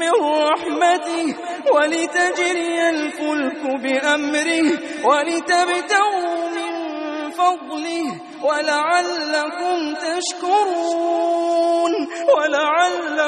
من رحمته ولتجري الفلك بأمره ولتبتغوا من فضله ولعلكم